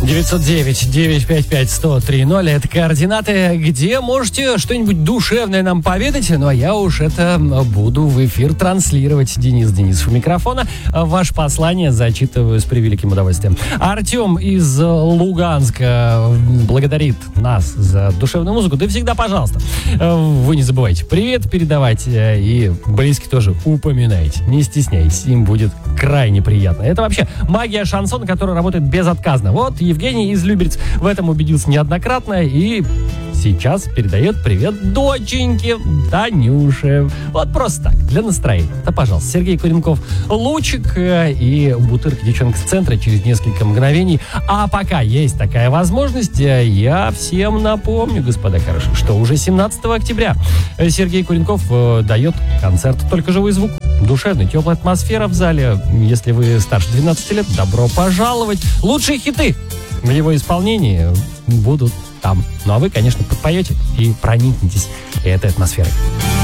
909-955-1030. Это координаты, где можете что-нибудь душевное нам поведать. Ну, а я уж это буду в эфир транслировать. Денис Денисов у микрофона. Ваше послание зачитываю с превеликим удовольствием. Артем из Луганска благодарит нас за душевную музыку. Да всегда, пожалуйста. Вы не забывайте привет передавать. И близких тоже упоминайте. Не стесняйтесь. Им будет крайне приятно. Это вообще магия шансона, которая работает безотказно. Вот Евгений из Люберец в этом убедился неоднократно и сейчас передает привет доченьке Танюше. Вот просто так, для настроения. Да, пожалуйста, Сергей Куренков, Лучик и Бутырка, девчонка с центра через несколько мгновений. А пока есть такая возможность, я всем напомню, господа хорошие, что уже 17 октября Сергей Куренков дает концерт «Только живой звук». Душевная, теплая атмосфера в зале. Если вы старше 12 лет, добро пожаловать. Лучшие хиты в его исполнении будут там. Ну а вы, конечно, подпоете и проникнетесь этой атмосферой.